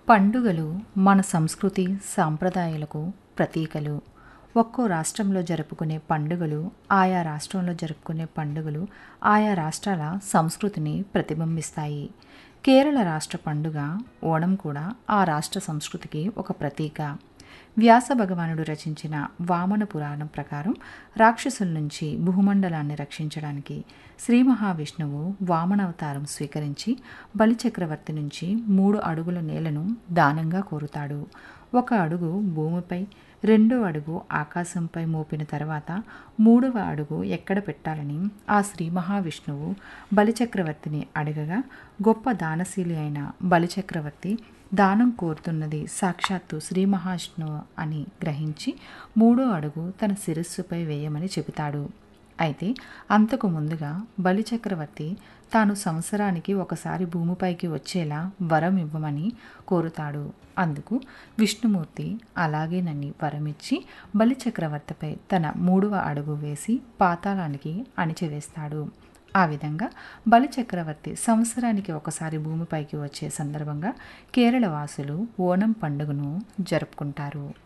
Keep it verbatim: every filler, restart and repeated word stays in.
పండుగలు మన సంస్కృతి సాంప్రదాయాలకు ప్రతీకలు. ఒక్కో రాష్ట్రంలో జరుపుకునే పండుగలు ఆయా రాష్ట్రంలో జరుపుకునే పండుగలు ఆయా రాష్ట్రాల సంస్కృతిని ప్రతిబింబిస్తాయి. కేరళ రాష్ట్ర పండుగ ఓణం కూడా ఆ రాష్ట్ర సంస్కృతికి ఒక ప్రతీక. వ్యాస భగవానుడు రచించిన వామన పురాణం ప్రకారం రాక్షసుల నుంచి భూమండలాన్ని రక్షించడానికి శ్రీ మహావిష్ణువు వామనావతారం స్వీకరించి బలిచక్రవర్తి నుంచి మూడు అడుగుల నేలను దానంగా కోరుతాడు. ఒక అడుగు భూమిపై, రెండో అడుగు ఆకాశంపై మోపిన తర్వాత మూడవ అడుగు ఎక్కడ పెట్టాలని ఆ శ్రీ మహావిష్ణువు బలిచక్రవర్తిని అడగగా, గొప్ప దానశీలి అయిన బలిచక్రవర్తి దానం కోరుతున్నది సాక్షాత్తు శ్రీ మహావిష్ణువు అని గ్రహించి మూడో అడుగు తన శిరస్సుపై వేయమని చెబుతాడు. అయితే అంతకు ముందుగా బలిచక్రవర్తి తాను సంవత్సరానికి ఒకసారి భూమిపైకి వచ్చేలా వరం ఇవ్వమని కోరుతాడు. అందుకు విష్ణుమూర్తి అలాగేనని వరమిచ్చి బలిచక్రవర్తిపై తన మూడవ అడుగు వేసి పాతాళానికి అణిచివేస్తాడు. ఆ విధంగా బలిచక్రవర్తి సంవత్సరానికి ఒకసారి భూమిపైకి వచ్చే సందర్భంగా కేరళ వాసులు ఓణం పండుగను జరుపుకుంటారు.